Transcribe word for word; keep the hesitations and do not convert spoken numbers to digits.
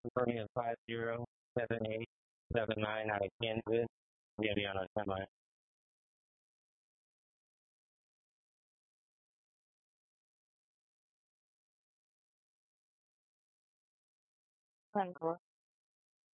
Romeo five zero seven eight seven nine out of Kansas. We have you on a semi. Concord.